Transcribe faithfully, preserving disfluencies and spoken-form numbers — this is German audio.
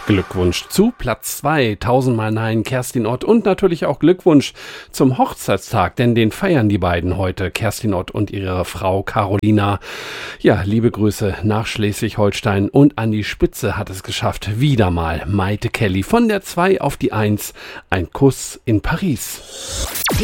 Glückwunsch zu Platz zwei, tausendmal Nein, Kerstin Ott, und natürlich auch Glückwunsch zum Hochzeitstag, denn den feiern die beiden heute, Kerstin Ott und ihre Frau Carolina. Ja, liebe Grüße nach Schleswig-Holstein, und an die Spitze hat es geschafft, wieder mal Maite Kelly von der zwei auf die eins, ein Kuss in Paris.